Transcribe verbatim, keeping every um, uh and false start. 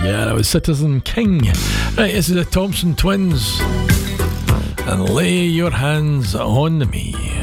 Yeah, that was Citizen King. Right, this is the Thompson Twins. And lay your hands on me.